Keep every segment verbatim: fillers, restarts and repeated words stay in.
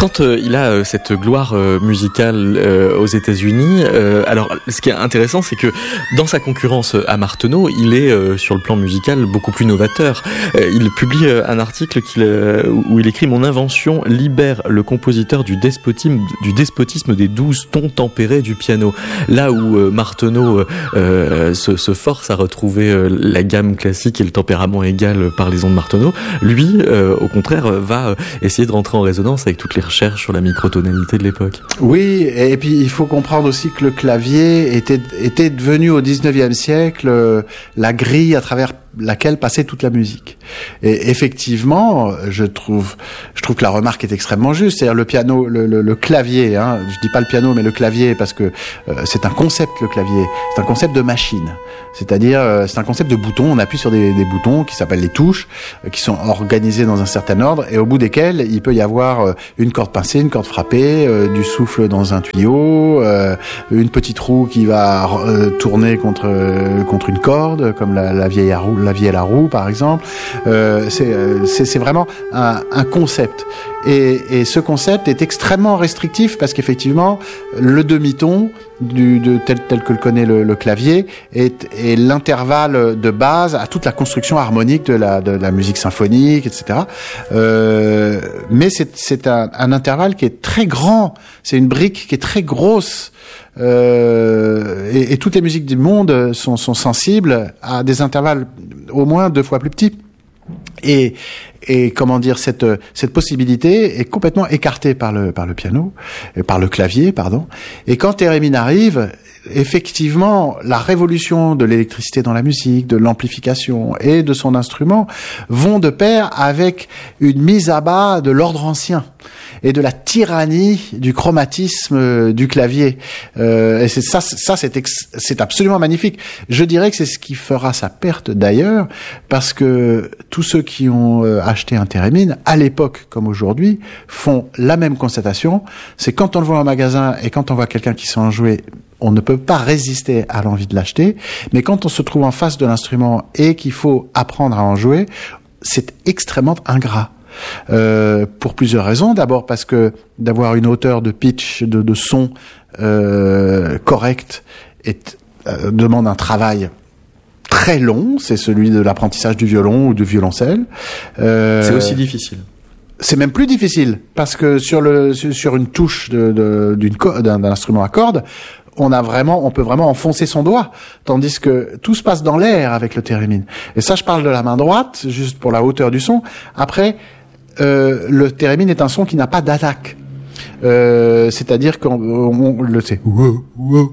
Quand euh, il a euh, cette gloire euh, musicale euh, aux États-Unis, euh, alors ce qui est intéressant, c'est que dans sa concurrence à Martenot, il est euh, sur le plan musical beaucoup plus novateur. Euh, il publie euh, un article qu'il, euh, où il écrit « Mon invention libère le compositeur du despotisme, du despotisme des douze tons tempérés du piano ». Là où euh, Martenot euh, se, se force à retrouver euh, la gamme classique et le tempérament égal par les ondes Martenot, lui, euh, au contraire, va essayer de rentrer en résonance avec toutes les recherches sur la microtonalité de l'époque. Oui, et puis il faut comprendre aussi que le clavier était, était devenu au dix-neuvième siècle euh, la grille à travers laquelle passait toute la musique. Et effectivement, je trouve, je trouve que la remarque est extrêmement juste. C'est-à-dire le piano, le, le, le clavier. Hein, je dis pas le piano, mais le clavier, parce que euh, c'est un concept, le clavier. C'est un concept de machine. C'est-à-dire, euh, c'est un concept de boutons. On appuie sur des, des boutons qui s'appellent les touches, euh, qui sont organisés dans un certain ordre, et au bout desquels il peut y avoir euh, une corde pincée, une corde frappée, euh, du souffle dans un tuyau, euh, une petite roue qui va euh, tourner contre euh, contre une corde, comme la, la vieille roue. La vielle à roue, par exemple, euh, c'est, c'est, c'est vraiment un, un concept. Et, et ce concept est extrêmement restrictif parce qu'effectivement, le demi-ton, du, de, tel, tel que le connaît le, le clavier, est, est l'intervalle de base à toute la construction harmonique de la, de la musique symphonique, et cetera. Euh, mais c'est, c'est un, un intervalle qui est très grand. C'est une brique qui est très grosse. Euh, et, et toutes les musiques du monde sont, sont sensibles à des intervalles au moins deux fois plus petits. Et, et comment dire, cette, cette possibilité est complètement écartée par le, par le piano, par le clavier, pardon. Et quand Térémine arrive, effectivement, la révolution de l'électricité dans la musique, de l'amplification et de son instrument vont de pair avec une mise à bas de l'ordre ancien et de la tyrannie du chromatisme du clavier. Euh, et c'est ça, ça c'est, ex, c'est absolument magnifique. Je dirais que c'est ce qui fera sa perte d'ailleurs, parce que tous ceux qui ont euh, acheté un Térémine, à l'époque comme aujourd'hui, font la même constatation. C'est quand on le voit en magasin et quand on voit quelqu'un qui sait en jouer, on ne peut pas résister à l'envie de l'acheter. Mais quand on se trouve en face de l'instrument et qu'il faut apprendre à en jouer, c'est extrêmement ingrat. Euh, pour plusieurs raisons. D'abord parce que d'avoir une hauteur de pitch, de, de son euh, correcte est, euh, demande un travail très long. C'est celui de l'apprentissage du violon ou du violoncelle. Euh, c'est aussi difficile. C'est même plus difficile parce que sur le sur une touche de, de, d'une d'un, d'un instrument à cordes, on a vraiment, on peut vraiment enfoncer son doigt, tandis que tout se passe dans l'air avec le Térémine. Et ça, je parle de la main droite, juste pour la hauteur du son. Après, euh, le Térémine est un son qui n'a pas d'attaque. Euh, c'est-à-dire qu'on on, le sait. On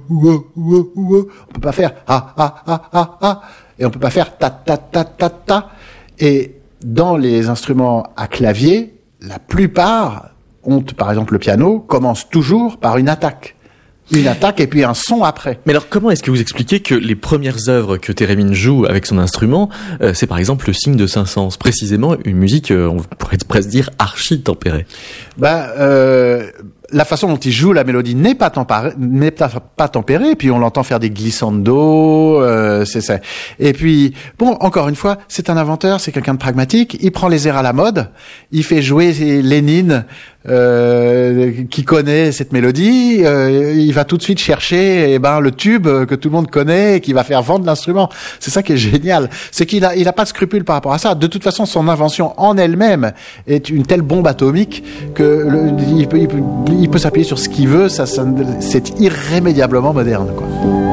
peut pas faire ah ah ah ah ah, et on peut pas faire ta ta ta ta ta. Et dans les instruments à clavier, la plupart ont, par exemple, le piano commence toujours par une attaque. Une attaque et puis un son après. Mais alors, comment est-ce que vous expliquez que les premières œuvres que Térémine joue avec son instrument, euh, c'est par exemple le Cygne de Saint-Saëns, précisément une musique, euh, on pourrait presque dire archi tempérée. Bah, euh, la façon dont il joue la mélodie n'est pas tempérée, n'est pas tempérée. Puis on l'entend faire des glissando, euh, c'est ça. Et puis bon, encore une fois, c'est un inventeur, c'est quelqu'un de pragmatique. Il prend les airs à la mode, il fait jouer Lénine, euh, qui connaît cette mélodie. Euh, il va tout de suite chercher, eh ben le tube que tout le monde connaît et qui va faire vendre l'instrument. C'est ça qui est génial, c'est qu'il a, il a pas de scrupule par rapport à ça. De toute façon, son invention en elle-même est une telle bombe atomique que le, il peut, il peut il peut s'appuyer sur ce qu'il veut, ça, ça, c'est irrémédiablement moderne, quoi.